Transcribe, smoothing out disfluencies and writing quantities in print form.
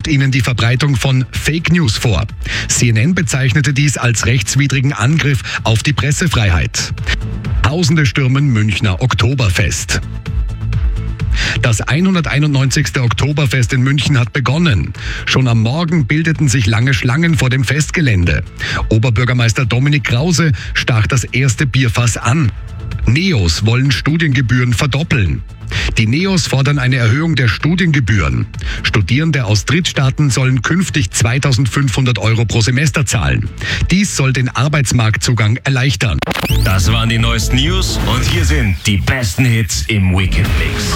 wirft ihnen die Verbreitung von Fake News vor. CNN bezeichnete dies als rechtswidrigen Angriff auf die Pressefreiheit. Tausende stürmen Münchner Oktoberfest. Das 191. Oktoberfest in München hat begonnen. Schon am Morgen bildeten sich lange Schlangen vor dem Festgelände. Oberbürgermeister Dominik Krause stach das erste Bierfass an. Neos wollen Studiengebühren verdoppeln. Die Neos fordern eine Erhöhung der Studiengebühren. Studierende aus Drittstaaten sollen künftig 2.500 € pro Semester zahlen. Dies soll den Arbeitsmarktzugang erleichtern. Das waren die neuesten News und hier sind die besten Hits im Weekend Mix.